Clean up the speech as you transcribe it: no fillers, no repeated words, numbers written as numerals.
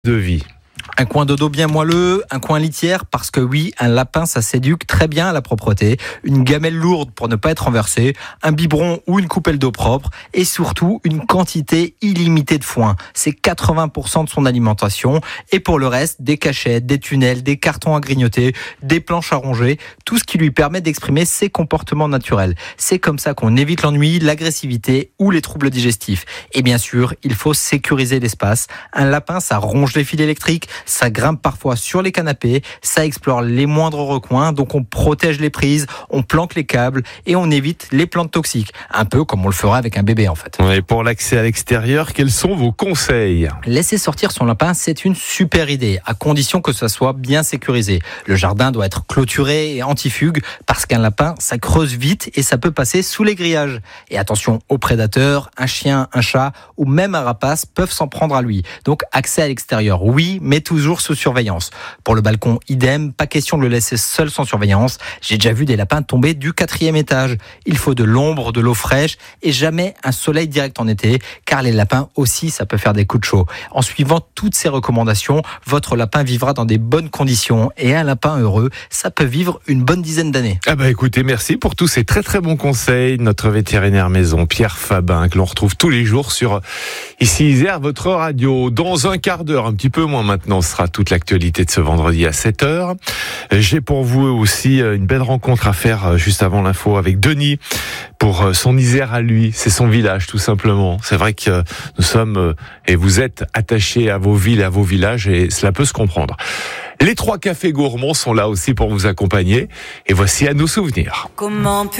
de vie. Un coin dodo bien moelleux, un coin litière, parce que oui, un lapin, ça s'éduque très bien à la propreté, une gamelle lourde pour ne pas être renversée, un biberon ou une coupelle d'eau propre, et surtout une quantité illimitée de foin. C'est 80% de son alimentation, et pour le reste, des cachettes, des tunnels, des cartons à grignoter, des planches à ronger, tout ce qui lui permet d'exprimer ses comportements naturels. C'est comme ça qu'on évite l'ennui, l'agressivité ou les troubles digestifs. Et bien sûr, il faut sécuriser l'espace. Un lapin, ça ronge les fils électriques, ça grimpe parfois sur les canapés, ça explore les moindres recoins, donc on protège les prises, on planque les câbles et on évite les plantes toxiques. Un peu comme on le ferait avec un bébé en fait. Et pour l'accès à l'extérieur, quels sont vos conseils ? Laisser sortir son lapin, c'est une super idée, à condition que ça soit bien sécurisé. Le jardin doit être clôturé et anti-fugue, parce qu'un lapin, ça creuse vite et ça peut passer sous les grillages. Et attention aux prédateurs, un chien, un chat ou même un rapace peuvent s'en prendre à lui. Donc accès à l'extérieur, oui, mais toujours sous surveillance. Pour le balcon, idem, pas question de le laisser seul sans surveillance. J'ai déjà vu des lapins tomber du 4e étage. Il faut de l'ombre, de l'eau fraîche et jamais un soleil direct en été, car les lapins aussi, ça peut faire des coups de chaud. En suivant toutes ces recommandations, votre lapin vivra dans des bonnes conditions, et un lapin heureux, ça peut vivre une bonne dizaine d'années. Écoutez, merci pour tous ces très très bons conseils. Notre vétérinaire maison, Pierre Fabin, que l'on retrouve tous les jours sur Ici Isère, votre radio. Dans un quart d'heure, un petit peu moins maintenant, ce sera toute l'actualité de ce vendredi à 7h. J'ai pour vous aussi une belle rencontre à faire juste avant l'info avec Denis pour son Isère à lui. C'est son village tout simplement. C'est vrai que nous sommes et vous êtes attachés à vos villes et à vos villages, et cela peut se comprendre. Les 3 cafés gourmands sont là aussi pour vous accompagner, et voici À nos souvenirs. Comment